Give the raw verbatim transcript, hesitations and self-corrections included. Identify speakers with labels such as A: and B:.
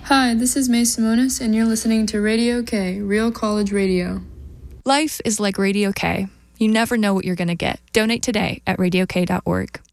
A: Hi, this is May Simonis, and you're listening to Radio K, Real College Radio.
B: Life is like Radio K. You never know what you're going to get. Donate today at radio k dot org.